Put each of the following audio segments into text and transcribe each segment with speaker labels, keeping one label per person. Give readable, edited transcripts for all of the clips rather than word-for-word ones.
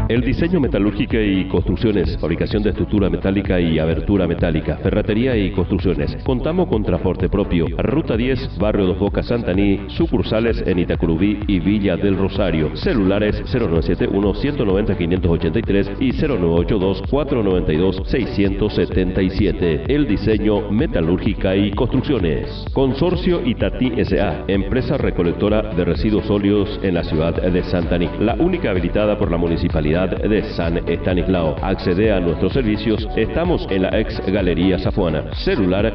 Speaker 1: El diseño metalúrgica y construcciones, fabricación de estructura metálica y abertura metálica, ferretería y construcciones. Contamos con transporte propio. Ruta 10, Barrio Dos Bocas, Santaní, sucursales en Itacurubí y Villa del Rosario. Celulares 0971-190-583 y 0982-492-677. El diseño metalúrgica y construcciones. Consorcio Itatí S.A., empresa recolectora de residuos sólidos en la ciudad de Santaní. La única habilitada por la Municipalidad de San Estanislao. Accede a nuestros servicios. Estamos en la ex Galería Zafuana. Celular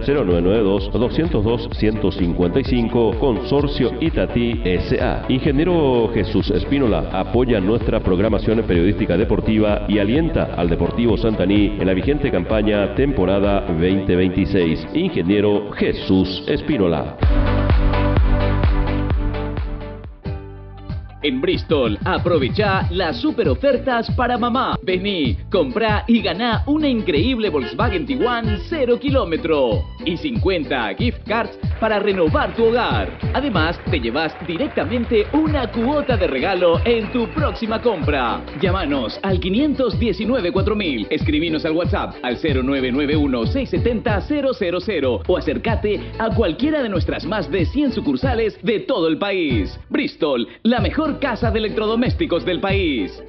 Speaker 1: 0992-202-155. Consorcio Itatí S.A. Ingeniero Jesús Espínola apoya nuestra programación periodística deportiva y alienta al Deportivo Santaní en la vigente campaña temporada 2026. Ingeniero Jesús Espínola.
Speaker 2: En Bristol, aprovecha las super ofertas para mamá. Vení, comprá y ganá una increíble Volkswagen Tiguan 0 kilómetro y 50 gift cards para renovar tu hogar. Además, te llevas directamente una cuota de regalo en tu próxima compra. Llámanos al 519-4000, escribinos al WhatsApp al 0991-670-000 o acércate a cualquiera de nuestras más de 100 sucursales de todo el país. Bristol, la mejor casa de electrodomésticos del país.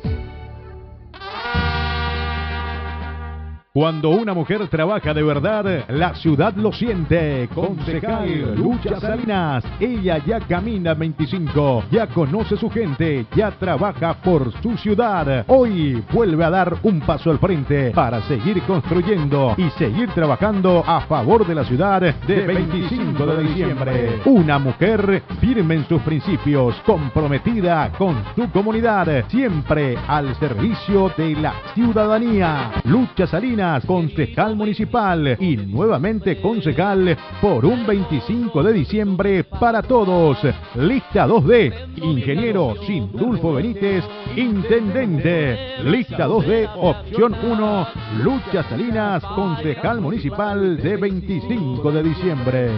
Speaker 3: Cuando una mujer trabaja de verdad, la ciudad lo siente. Concejal Lucha Salinas, ella ya camina 25, ya conoce su gente, ya trabaja por su ciudad. Hoy vuelve a dar un paso al frente para seguir construyendo y seguir trabajando a favor de la ciudad de 25 de diciembre. Una mujer firme en sus principios, comprometida con su comunidad, siempre al servicio de la ciudadanía. Lucha Salinas, concejal municipal y nuevamente concejal por un 25 de diciembre para todos. Lista 2D, ingeniero Sindulfo Benítez, intendente. Lista 2D, opción 1, Lucha Salinas, concejal municipal de 25 de diciembre.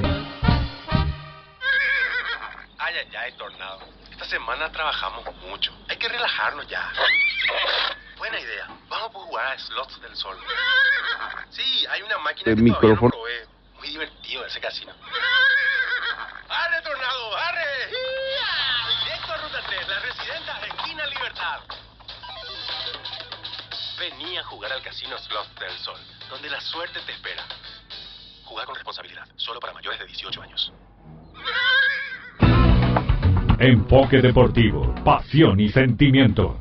Speaker 4: Ay, Tornado. Esta semana trabajamos mucho. Hay que relajarnos ya. Buena idea. Vamos a jugar a Slots del Sol. Sí, hay una máquina que todavía no probé. Muy divertido ese casino. ¡Arre, Tornado! ¡Arre! Directo a Ruta 3, la residenta esquina Libertad. Vení a jugar al casino Slots del Sol, donde la suerte te espera. Jugar con responsabilidad, solo para mayores de 18 años.
Speaker 5: Enfoque Deportivo, pasión y sentimiento.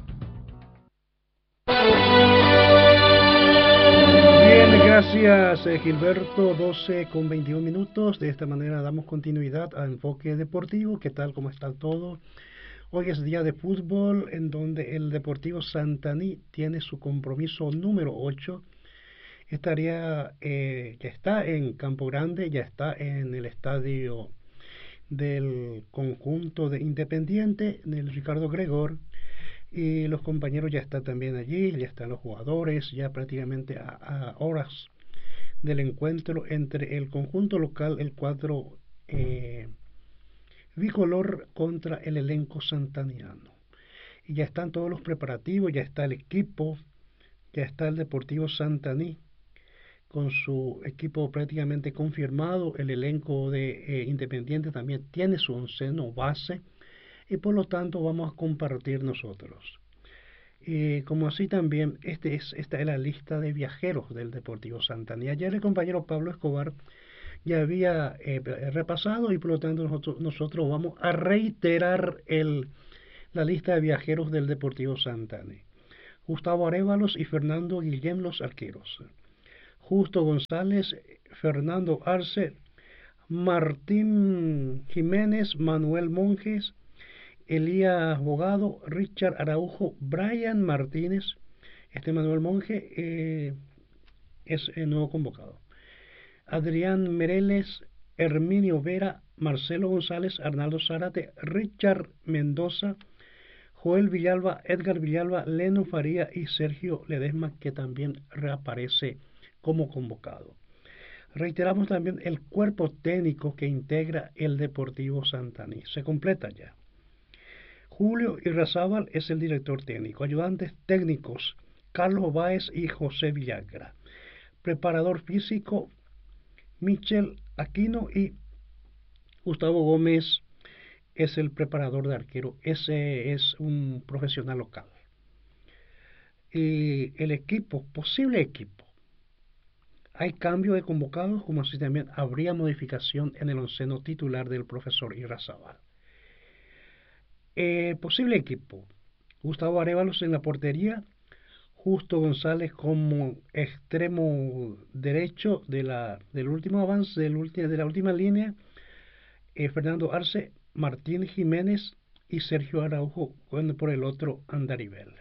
Speaker 6: Bien, gracias Gilberto, 12:21. De esta manera damos continuidad a Enfoque Deportivo. ¿Qué tal? ¿Cómo está todo? Hoy es día de fútbol en donde el Deportivo Santaní tiene su compromiso número 8. Ya está en Campo Grande, ya está en el estadio del conjunto de Independiente, del Ricardo Gregor. Y los compañeros ya están también allí, ya están los jugadores, ya prácticamente a horas del encuentro entre el conjunto local, el cuadro bicolor, contra el elenco santaniano. Y ya están todos los preparativos, ya está el equipo, ya está el Deportivo Santaní con su equipo prácticamente confirmado. El elenco de Independiente también tiene su onceno base, y por lo tanto vamos a compartir nosotros. Como así también, esta es la lista de viajeros del Deportivo Santaní. Ayer el compañero Pablo Escobar ya había repasado, y por lo tanto nosotros vamos a reiterar la lista de viajeros del Deportivo Santaní. Gustavo Arévalos y Fernando Guillem, los arqueros. Justo González, Fernando Arce, Martín Jiménez, Manuel Monjes, Elías Bogado, Richard Araujo, Brian Martínez. Manuel Monge es el nuevo convocado. Adrián Mereles, Herminio Vera, Marcelo González, Arnaldo Zárate, Richard Mendoza, Joel Villalba, Edgar Villalba, Leno Faría y Sergio Ledesma, que también reaparece como convocado. Reiteramos también el cuerpo técnico que integra el Deportivo Santaní. Se completa ya. Julio Irrazábal es el director técnico. Ayudantes técnicos, Carlos Báez y José Villagra. Preparador físico, Michel Aquino, y Gustavo Gómez es el preparador de arquero. Ese es un profesional local. Y el equipo, posible equipo. Hay cambio de convocados, como así también habría modificación en el onceno titular del profesor Irrazábal. Posible equipo: Gustavo Arévalos en la portería, Justo González como extremo derecho del último avance, de la última línea, Fernando Arce, Martín Jiménez y Sergio Araujo por el otro andarivel.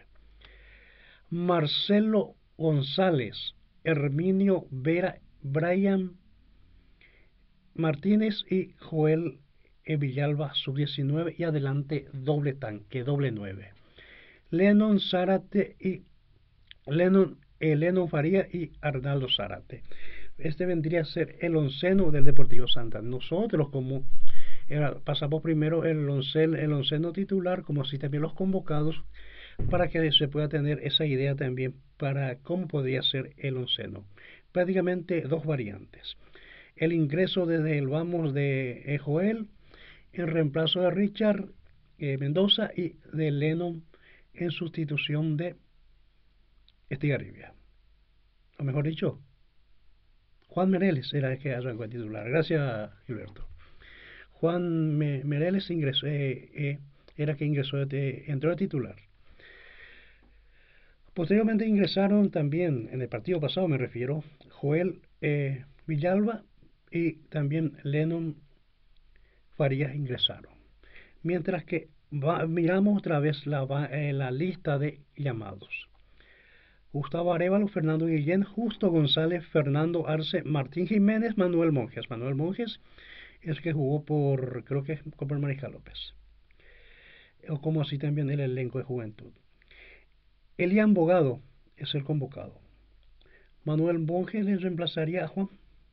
Speaker 6: Marcelo González, Herminio Vera, Brian Martínez y Joel Villalba, sub-19, y adelante doble tanque, doble 9. Lennon Zárate y Lennon Faría y Arnaldo Zárate. Este vendría a ser el onceno del Deportivo Santa. Nosotros, como pasamos primero el onceno titular, como así también los convocados, para que se pueda tener esa idea también para cómo podría ser el onceno. Prácticamente dos variantes: el ingreso desde el vamos de Joel en reemplazo de Richard Mendoza, y de Lennon en sustitución de Estigarribia. O mejor dicho, Juan Mereles era el que arrancó el titular. Gracias, Gilberto. Juan Mereles ingresó, era que entró de titular. Posteriormente ingresaron también, en el partido pasado me refiero, Joel Villalba y también Lennon Farías ingresaron. Mientras que miramos otra vez la lista de llamados: Gustavo Arévalo, Fernando Guillén, Justo González, Fernando Arce, Martín Jiménez, Manuel Monjes. Manuel Monjes es que jugó por, creo que es por Mariscal López, o como así también el elenco de Juventud. Elian Bogado es el convocado. Manuel Monjes le reemplazaría a Juan,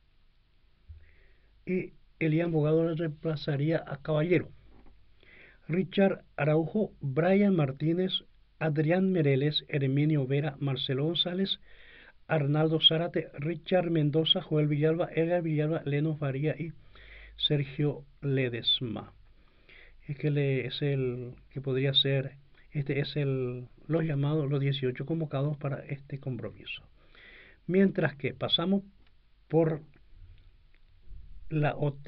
Speaker 6: y Elian Bogado le reemplazaría a Caballero. Richard Araujo, Brian Martínez, Adrián Mereles, Herminio Vera, Marcelo González, Arnaldo Zárate, Richard Mendoza, Joel Villalba, Edgar Villalba, Leno Faría y Sergio Ledesma. Es el que podría ser, los llamados, los 18 convocados para este compromiso. Mientras que pasamos por en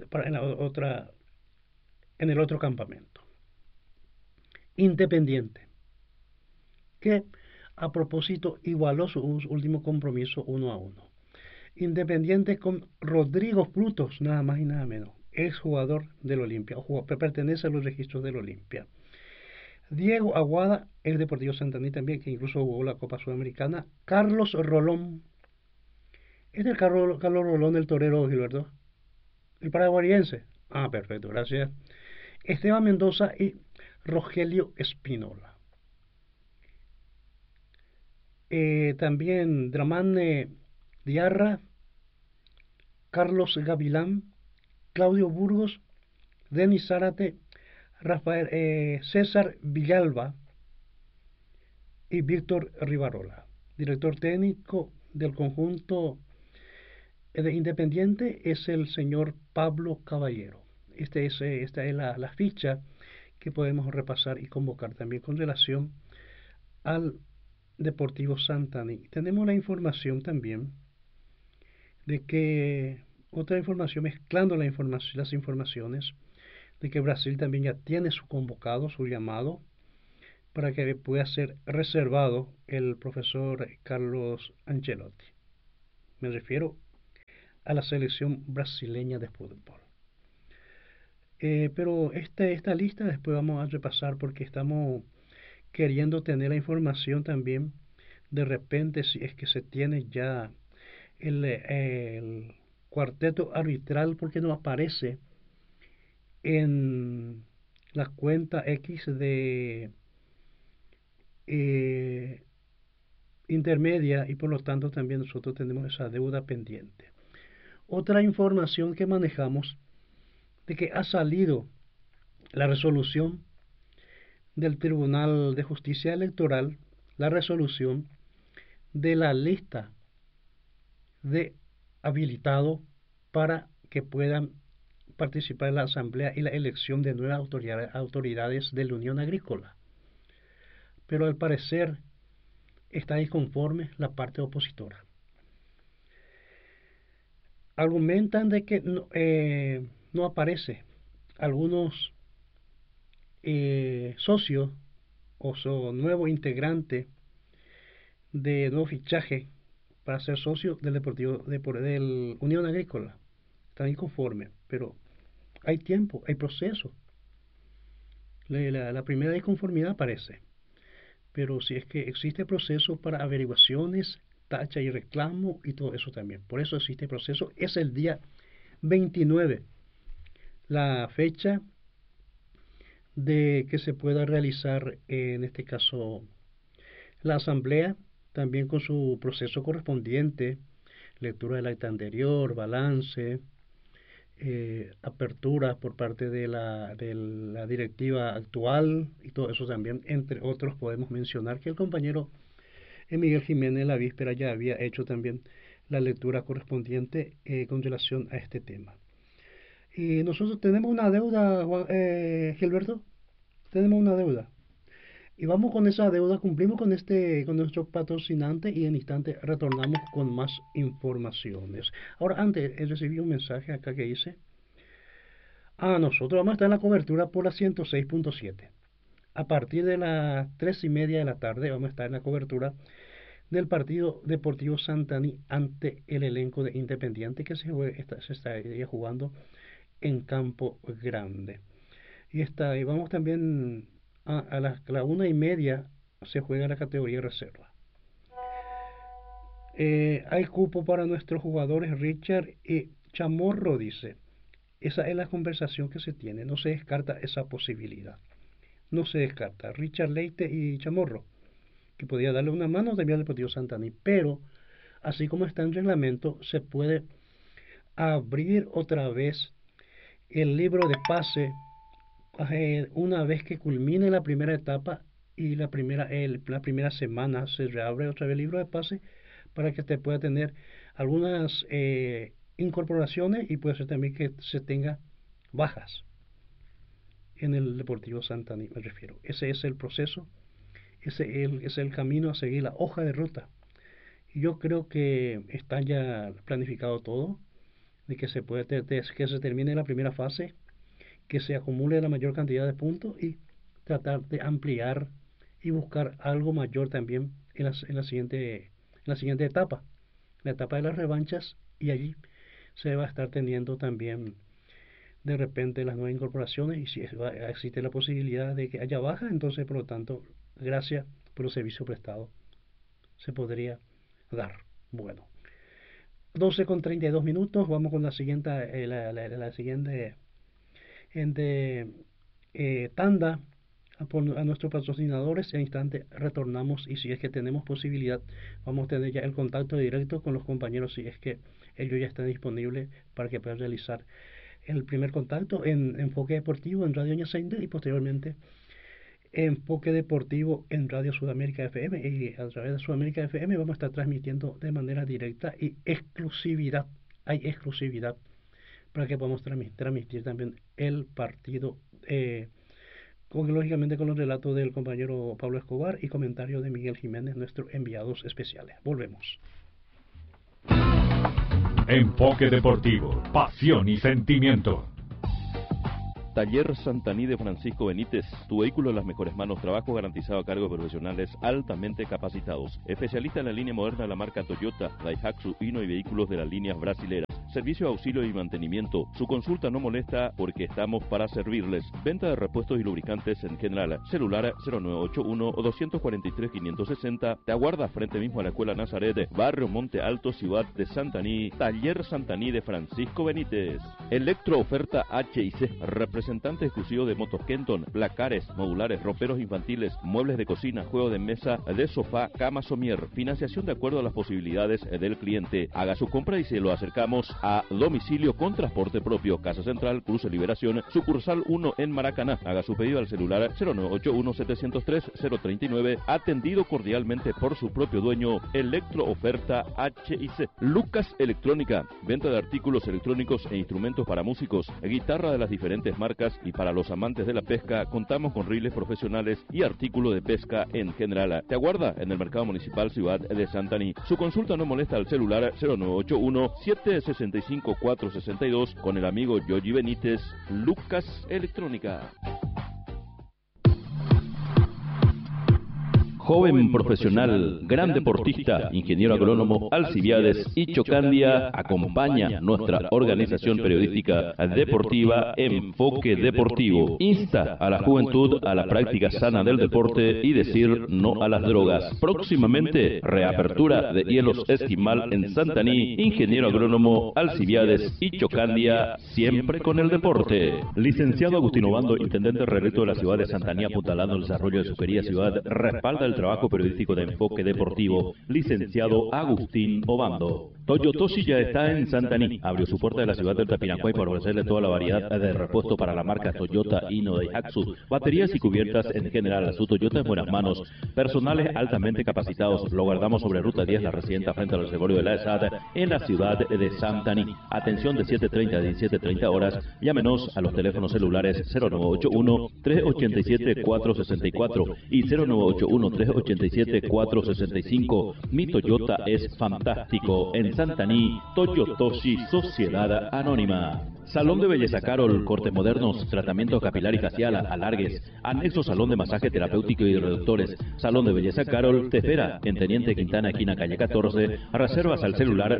Speaker 6: el otro campamento, Independiente, que a propósito igualó su último compromiso 1-1. Independiente con Rodrigo Frutos, nada más y nada menos, ex jugador del Olimpia, pertenece a los registros del Olimpia. Diego Aguada, ex Deportivo Santaní también, que incluso jugó la Copa Sudamericana. Carlos Rolón, ¿es el Carlos Rolón el torero, Gilberto? El paraguayense. Ah, perfecto, gracias. Esteban Mendoza y Rogelio Espínola. También Dramán Diarra, Carlos Gavilán, Claudio Burgos, Denis Zárate, César Villalba y Víctor Rivarola. Director técnico del conjunto de Independiente es el señor Pablo Caballero. Esta es la ficha que podemos repasar y convocar también con relación al Deportivo Santaní. Tenemos la información también de que, otra información, mezclando las informaciones, de que Brasil también ya tiene su convocado, su llamado, para que pueda ser reservado el profesor Carlos Ancelotti. Me refiero a la selección brasileña de fútbol. Pero esta lista después vamos a repasar, porque estamos queriendo tener la información también, de repente, si es que se tiene ya el cuarteto arbitral, porque no aparece en la cuenta X de intermedia, y por lo tanto también nosotros tenemos esa deuda pendiente. Otra información que manejamos, de que ha salido la resolución del Tribunal de Justicia Electoral la resolución de la lista de habilitados para que puedan participar en la asamblea y la elección de nuevas autoridades de la Unión Agrícola. Pero al parecer está inconforme la parte opositora. Argumentan de que no aparece algunos socios o nuevo integrante de nuevo fichaje para ser socio del del Unión Agrícola. Están inconformes, pero hay tiempo, hay proceso. La primera inconformidad aparece, pero si es que existe proceso para averiguaciones, tacha y reclamo y todo eso también. Por eso existe proceso. Es el día 29 la fecha de que se pueda realizar en este caso la asamblea, también con su proceso correspondiente, lectura del acta anterior, balance, apertura por parte de la directiva actual y todo eso también. Entre otros podemos mencionar que el compañero Miguel Jiménez la víspera ya había hecho también la lectura correspondiente con relación a este tema. Y nosotros tenemos una deuda, Gilberto, tenemos una deuda. Y vamos con esa deuda, cumplimos con nuestro patrocinante y en instante retornamos con más informaciones. Ahora, antes recibí un mensaje acá que dice: nosotros vamos a estar en la cobertura por la 106.7. A partir de las 3:30 de la tarde vamos a estar en la cobertura del partido Deportivo Santaní ante el elenco de Independiente que se estaría jugando en Campo Grande. Y vamos también a las 1:30 se juega la categoría reserva. Hay cupo para nuestros jugadores Richard y Chamorro, dice. Esa es la conversación que se tiene, no se descarta esa posibilidad. No se descarta Richard Leite y Chamorro, que podría darle una mano también al Deportivo Santaní, pero así como está en reglamento, se puede abrir otra vez el libro de pase una vez que culmine la primera etapa y la primera semana se reabre otra vez el libro de pase para que te pueda tener algunas incorporaciones y puede ser también que se tenga bajas en el Deportivo Santaní, me refiero. Ese es el proceso, ese es el camino a seguir, la hoja de ruta. Y yo creo que está ya planificado todo, de que que se termine la primera fase, que se acumule la mayor cantidad de puntos y tratar de ampliar y buscar algo mayor también en la siguiente etapa, la etapa de las revanchas, y allí se va a estar teniendo también de repente las nuevas incorporaciones y si existe la posibilidad de que haya baja, entonces por lo tanto gracias por el servicio prestado se podría dar. Bueno, 12:32, vamos con la siguiente tanda a nuestros patrocinadores. En instante retornamos y si es que tenemos posibilidad vamos a tener ya el contacto directo con los compañeros si es que ellos ya están disponibles para que puedan realizar el primer contacto en Enfoque Deportivo en Radio Ñaceinte y posteriormente Enfoque Deportivo en Radio Sudamérica FM, y a través de Sudamérica FM vamos a estar transmitiendo de manera directa y exclusividad, hay exclusividad para que podamos transmitir también el partido lógicamente con los relatos del compañero Pablo Escobar y comentarios de Miguel Jiménez, nuestros enviados especiales. Volvemos.
Speaker 5: Enfoque Deportivo, pasión y sentimiento.
Speaker 1: Taller Santaní de Francisco Benítez, tu vehículo en las mejores manos, trabajo garantizado a cargo de profesionales altamente capacitados. Especialista en la línea moderna de la marca Toyota, Daihatsu, Hino y vehículos de las líneas brasileras. Servicio de auxilio y mantenimiento. Su consulta no molesta porque estamos para servirles. Venta de repuestos y lubricantes en general. Celular 0981 o 243 560. Te aguarda frente mismo a la Escuela Nazaret, Barrio Monte Alto, Ciudad de Santaní. Taller Santaní de Francisco Benítez. Electro Oferta H&C, representante exclusivo de motos Kenton, placares, modulares, roperos infantiles, muebles de cocina, juego de mesa, de sofá, cama somier. Financiación de acuerdo a las posibilidades del cliente. Haga su compra y se lo acercamos a domicilio con transporte propio. Casa Central, Cruce Liberación, sucursal 1 en Maracaná. Haga su pedido al celular 0981-703-039, atendido cordialmente por su propio dueño. Electro Oferta HIC. Lucas Electrónica, venta de artículos electrónicos e instrumentos para músicos, guitarra de las diferentes marcas, y para los amantes de la pesca contamos con riles profesionales y artículos de pesca en general. Te aguarda en el Mercado Municipal Ciudad de Santaní. Su consulta no molesta al celular 0981-765-462 con el amigo Yogi Benítez. Lucas Electrónica. Joven profesional, gran deportista, ingeniero agrónomo Alcibiades y Chocandia acompaña nuestra organización periodística deportiva Enfoque Deportivo. Insta a la juventud a la práctica sana del deporte y decir no a las drogas. Próximamente, reapertura de hielos Esquimal en Santaní. Ingeniero agrónomo Alcibiades y Chocandia, siempre con el deporte. Licenciado Agustín Obando, intendente reelecto de la ciudad de Santaní, apuntalando el desarrollo de su querida ciudad, respalda el trabajo periodístico de Enfoque Deportivo. Licenciado Agustín Obando. Toyotoshi ya está en Santaní. Abrió su puerta de la ciudad del Tapiracuay para ofrecerle toda la variedad de repuesto para la marca Toyota y Daihatsu. Baterías y cubiertas en general. Su Toyota en buenas manos. Personales altamente capacitados. Lo guardamos sobre Ruta 10, la residenta frente al reservorio de la ESAD en la ciudad de Santaní. Atención de 7:30 a 17:30 horas. Llámenos a los teléfonos celulares 0981-387-464 y 0981-387-465. Mi Toyota es fantástico. En Santaní, Toyotoshi Sociedad Anónima. Salón de Belleza Carol, cortes modernos, tratamientos capilar y facial, alargues, anexo salón de masaje terapéutico y reductores. Salón de Belleza Carol te espera en Teniente Quintana, esquina calle 14. Reservas al celular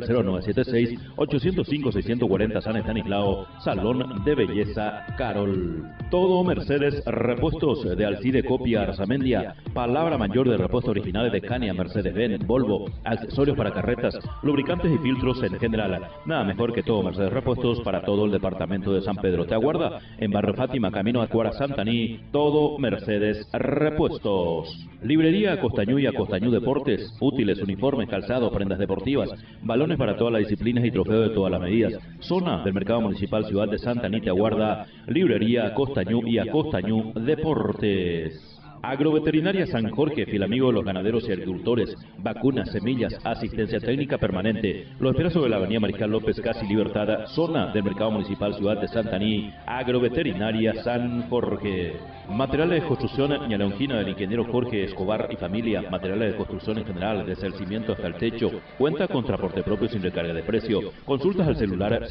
Speaker 1: 0976-805-640 San Estanislao. Salón de Belleza Carol. Todo Mercedes Repuestos de Alcide Copia Arzamendia. Palabra mayor de repuestos originales de Scania, Mercedes-Benz, Volvo. Accesorios para carretas, lubricantes y filtros en general. Nada mejor que Todo Mercedes Repuestos para todo el departamento de San Pedro. Te aguarda en Barrio Fátima, camino a Cuara, Santaní. Todo Mercedes Repuestos. Librería Costañú y Acostañú Deportes. Útiles, uniformes, calzados, prendas deportivas, balones para todas las disciplinas y trofeos de todas las medidas. Zona del Mercado Municipal Ciudad de Santaní. Te aguarda Librería Costañú y Acostañú Deportes. Agroveterinaria San Jorge, fiel amigo de los ganaderos y agricultores. Vacunas, semillas, asistencia técnica permanente. Lo espera sobre la avenida Mariscal López, casi Libertad, zona del Mercado Municipal Ciudad de Santaní. Agroveterinaria San Jorge. Materiales de construcción Ñaleonquina del ingeniero Jorge Escobar y familia. Materiales de construcción en general, desde el cimiento hasta el techo. Cuenta con transporte propio sin recarga de precio. Consultas al celular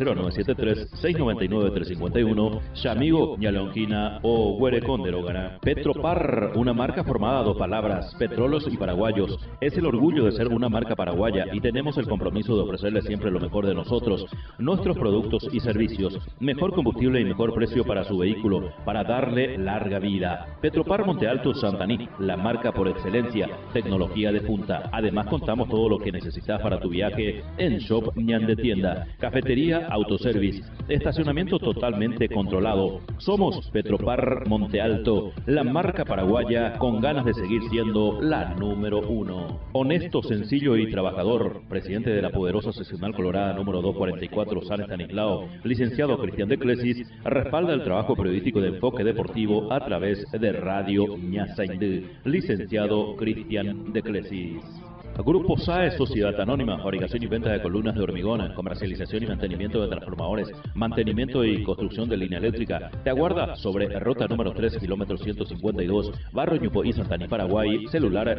Speaker 1: 0973-699-351. Yamigo, Ñaleonquina o Huerecón de Logana. Petropar, una marca formada a dos palabras, petróleos y paraguayos. Es el orgullo de ser una marca paraguaya y tenemos el compromiso de ofrecerle siempre lo mejor de nosotros, nuestros productos y servicios, mejor combustible y mejor precio para su vehículo, para darle larga vida. Petropar Monte Alto Santaní, la marca por excelencia, tecnología de punta. Además contamos todo lo que necesitas para tu viaje en Shop Ñan de Tienda, cafetería, autoservice, estacionamiento totalmente controlado. Somos Petropar Monte Alto, la marca paraguaya con ganas de seguir siendo la número 1. Honesto, sencillo y trabajador, presidente de la poderosa seccional colorada número 244 San Estanislao, licenciado Cristian de Clesis, respalda el trabajo periodístico de Enfoque Deportivo a través de Radio Ñasaindú. Licenciado Cristian de Clesis. Grupo SAE, Sociedad Anónima, fabricación y venta de columnas de hormigón, comercialización y mantenimiento de transformadores, mantenimiento y construcción de línea eléctrica. Te aguarda sobre ruta número 3, kilómetro 152, Barrio Ñupoí, Santaní, Paraguay, celular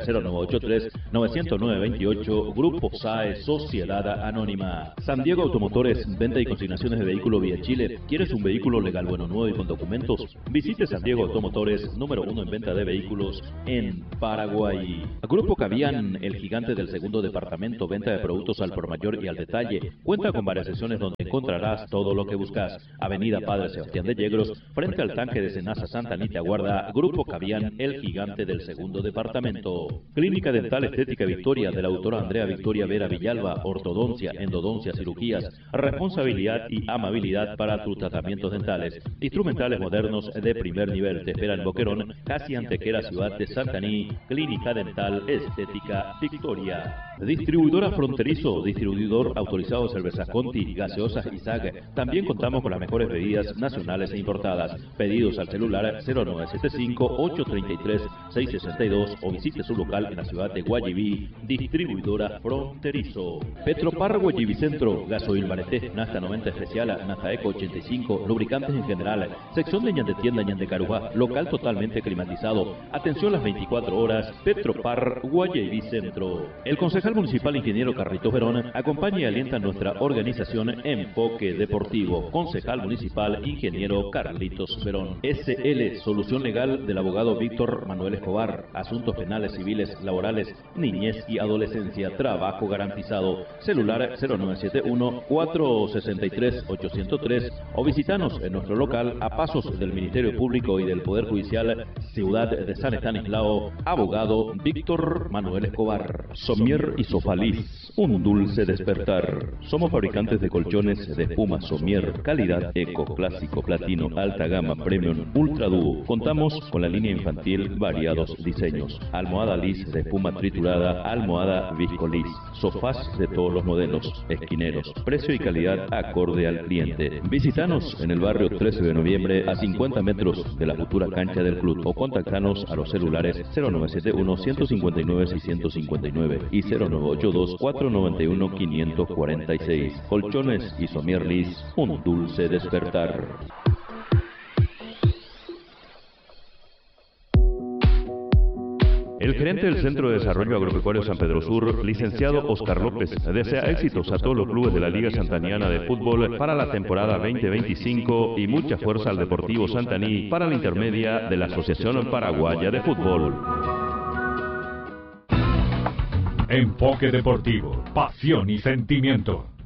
Speaker 1: 0983-909-28, Grupo SAE, Sociedad Anónima. San Diego Automotores, venta y consignaciones de vehículos vía Chile. ¿Quieres un vehículo legal, bueno, nuevo y con documentos? Visite San Diego Automotores, número 1 en venta de vehículos en Paraguay. Grupo Cavian, el gigante del segundo departamento, venta de productos al por mayor y al detalle. Cuenta con varias secciones donde encontrarás todo lo que buscas. Avenida Padre Sebastián de Yegros, frente al tanque de Cenaza, Santaní, te aguarda Grupo Cavian, el gigante del segundo departamento. Clínica Dental Estética Victoria, de la autora Andrea Victoria Vera Villalba, ortodoncia, endodoncia, cirugías, responsabilidad y amabilidad para tus tratamientos dentales. Instrumentales modernos de primer nivel. Te espera en Boquerón, casi Antequera, ciudad de Santaní. Clínica Dental Estética Victoria. Victoria. Distribuidora Fronterizo, distribuidor autorizado de cervezas Conti, gaseosas Isaac. También contamos con las mejores bebidas nacionales e importadas. Pedidos al celular 0975-833-662 o visite su local en la ciudad de Guayiví. Distribuidora Fronterizo. Petropar Guayiví Centro, gasoil Bareté, Nasta 90 especial, Nasta Eco 85, lubricantes en general. Sección de Ñandetienda Ñandecarujá, local totalmente climatizado. Atención las 24 horas. Petropar Guayiví Centro. El concejal municipal ingeniero Carlitos Verón acompaña y alienta nuestra organización Enfoque Deportivo. Concejal municipal ingeniero Carlitos Verón. SL, solución legal del abogado Víctor Manuel Escobar. Asuntos penales, civiles, laborales, niñez y adolescencia. Trabajo garantizado. Celular 0971-463-803 o visitanos en nuestro local a pasos del Ministerio Público y del Poder Judicial, Ciudad de San Estanislao. Abogado Víctor Manuel Escobar. Somier y Sofaliz, un dulce despertar. Somos fabricantes de colchones de espuma Somier, calidad eco, clásico, platino, alta gama, premium, ultra dúo. Contamos con la línea infantil, variados diseños. Almohada lis de espuma triturada, almohada viscolis, sofás de todos los modelos, esquineros. Precio y calidad acorde al cliente. Visítanos en el barrio 13 de noviembre, a 50 metros de la futura cancha del club, o contactanos a los celulares 0971-159-659 y 0982-491-546. Colchones y Somier Lis, un dulce despertar. El gerente del Centro de Desarrollo Agropecuario San Pedro Sur, licenciado Oscar López, desea éxitos a todos los clubes de la Liga Santaniana de Fútbol para la temporada 2025 y mucha fuerza al Deportivo Santaní para la intermedia de la Asociación Paraguaya de Fútbol.
Speaker 5: Enfoque Deportivo, pasión y sentimiento.